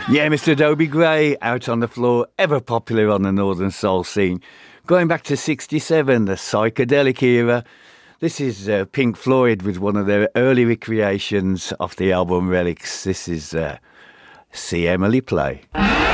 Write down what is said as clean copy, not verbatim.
Yeah, Mr. Dobie Gray, out on the floor, ever popular on the Northern Soul scene. Going back to 67, the psychedelic era. This is Pink Floyd with one of their early recreations of the album Relics. This is See Emily Play.